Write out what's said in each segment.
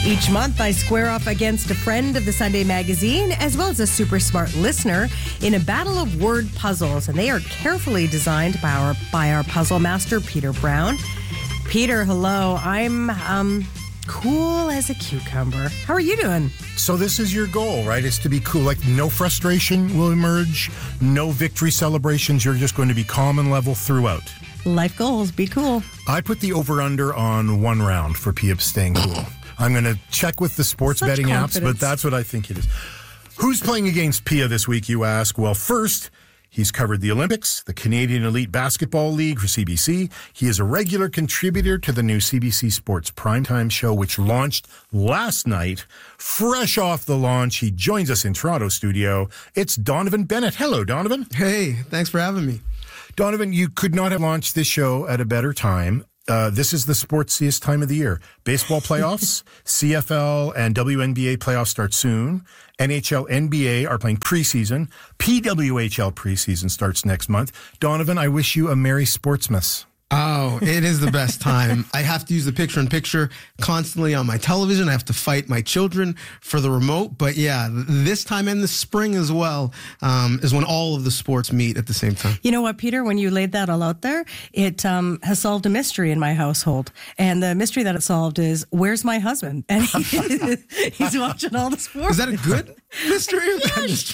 Each month, I square off against a friend of the Sunday magazine, as well as a super smart listener, in a battle of word puzzles. And they are carefully designed by our puzzle master, Peter Brown. Peter, hello. I'm cool as a cucumber. How are you doing? So this is your goal, right? It's to be cool. Like no frustration will emerge, no victory celebrations. You're just going to be calm and level throughout. Life goals, be cool. I put the over-under on 1 round for Pia staying cool. I'm going to check with the sports betting apps, but that's what I think it is. Who's playing against Pia this week, you ask? Well, first, he's covered the Olympics, the Canadian Elite Basketball League for CBC. He is a regular contributor to the new CBC Sports Primetime Show, which launched last night. Fresh off the launch, he joins us in Toronto studio. It's Donovan Bennett. Hello, Donovan. Hey, thanks for having me. Donovan, you could not have launched this show at a better time. This is the sportsiest time of the year. Baseball playoffs, CFL and WNBA playoffs start soon. NHL, NBA are playing preseason. PWHL preseason starts next month. Donovan, I wish you a Merry Sportsmas. Oh, it is the best time. I have to use the picture-in-picture constantly on my television. I have to fight my children for the remote. But yeah, this time and the spring as well is when all of the sports meet at the same time. You know what, Peter? When you laid that all out there, it has solved a mystery in my household. And the mystery that it solved is, where's my husband? And he's watching all the sports. Is that a good mystery? Yes.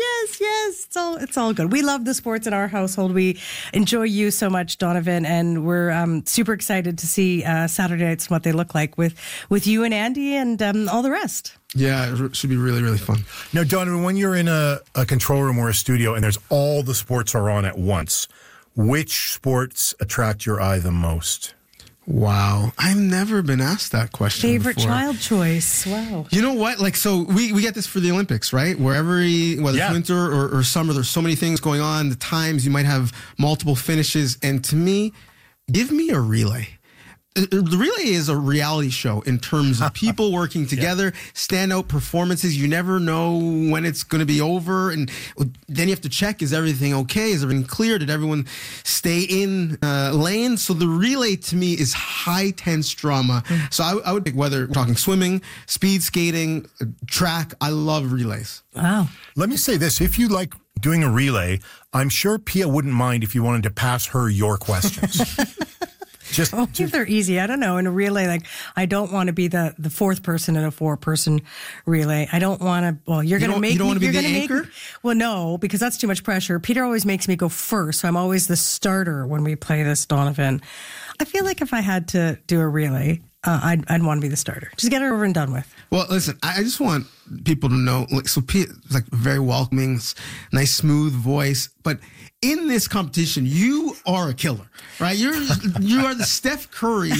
It's all good. We love the sports in our household. We enjoy you so much, Donovan, and we're super excited to see Saturday nights and what they look like with you and Andy and all the rest. Yeah, it should be really, really fun. Now, Donovan, when you're in a control room or a studio and there's all the sports are on at once, which sports attract your eye the most? Wow. I've never been asked that question Favorite before. child choice. Wow. You know what? Like, so we get this for the Olympics, right? Where whether it's winter or summer, there's so many things going on. The times you might have multiple finishes. And to me, give me a relay. The relay is a reality show in terms of people working together, standout performances. You never know when it's going to be over. And then you have to check, is everything okay? Is everything clear? Did everyone stay in lane? So the relay to me is high tense drama. So I would pick whether we're talking swimming, speed skating, track. I love relays. Wow. Let me say this. If you like doing a relay, I'm sure Pia wouldn't mind if you wanted to pass her your questions. Just they're easy. I don't know. In a relay, like, I don't want to be the fourth person in a 4-person relay. I don't want to. Well, you're going to make. You don't want to be the anchor? Well, no, because that's too much pressure. Peter always makes me go first, so I'm always the starter when we play this, Donovan. I feel like if I had to do a relay, I'd want to be the starter. Just get it over and done with. Well, listen, I just want people to know, like, so Pete is like very welcoming, nice, smooth voice, but in this competition, you are a killer, right? You are the Steph Curry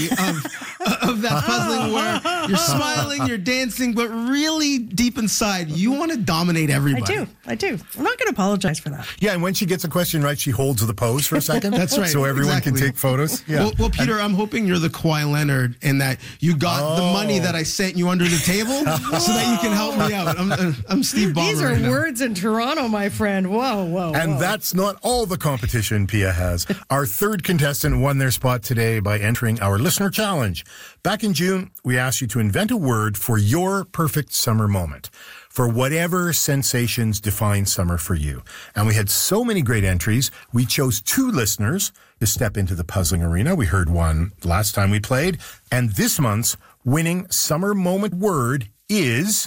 of that puzzling, where you're smiling, you're dancing, but really deep inside, you want to dominate everybody. I do. I'm not going to apologize for that. Yeah, and when she gets a question right, she holds the pose for a second. That's right. So everyone exactly. can take photos. Yeah. Well, Peter, I'm hoping you're the Kawhi Leonard in that you got the money that I sent you under the table so that you can help me out. I'm Steve Ballmer. These are words in Toronto, my friend. Whoa. And that's not all the competition Pia has. Our third contestant won their spot today by entering our listener challenge. Back in June, we asked you to invent a word for your perfect summer moment, for whatever sensations define summer for you. And we had so many great entries, we chose 2 listeners to step into the puzzling arena. We heard one last time we played. And this month's winning summer moment word is...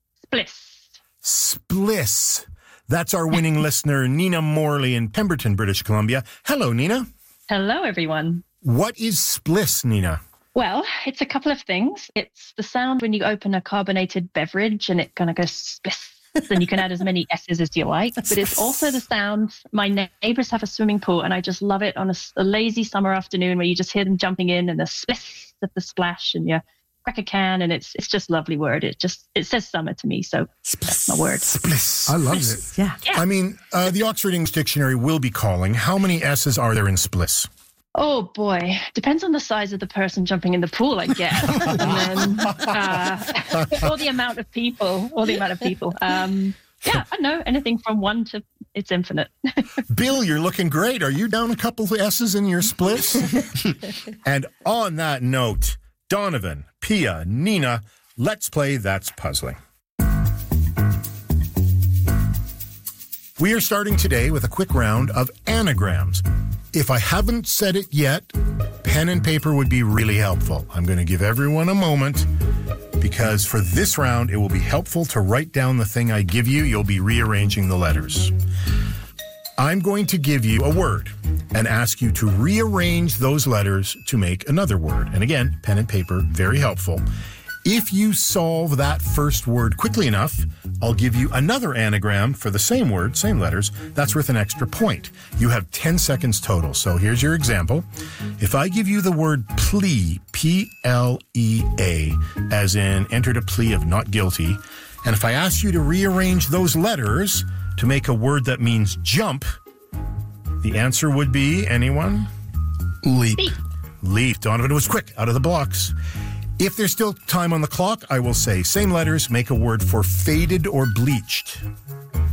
Spliss. That's our winning listener, Nina Morley in Pemberton, British Columbia. Hello, Nina. Hello, everyone. What is spliss, Nina? Well, it's a couple of things. It's the sound when you open a carbonated beverage and it kind of goes spliss. And you can add as many S's as you like. But it's also the sound. My neighbors have a swimming pool, and I just love it on a lazy summer afternoon where you just hear them jumping in and the spliss of the splash, and you crack a can, and it's just a lovely word. It says summer to me, so that's my word. Spliss. I love it. Yeah. I mean, the Oxford English Dictionary will be calling. How many S's are there in spliss? Oh boy, depends on the size of the person jumping in the pool, I guess, and then or the amount of people. Yeah, I don't know, anything from 1 to it's infinite. Bill, you're looking great. Are you down a couple of S's in your spliss? And on that note, Donovan, Pia, Nina, Let's play That's Puzzling. We are starting today with a quick round of anagrams. If I haven't said it yet, pen and paper would be really helpful. I'm going to give everyone a moment because for this round, it will be helpful to write down the thing I give you. You'll be rearranging the letters. I'm going to give you a word and ask you to rearrange those letters to make another word. And again, pen and paper, very helpful. If you solve that first word quickly enough, I'll give you another anagram for the same word, same letters. That's worth an extra point. You have 10 seconds total. So here's your example. If I give you the word plea, P-L-E-A, as in entered a plea of not guilty, and if I ask you to rearrange those letters to make a word that means jump, the answer would be, anyone? Leap. Leap. Donovan was quick, out of the blocks. If there's still time on the clock, I will say same letters, make a word for faded or bleached.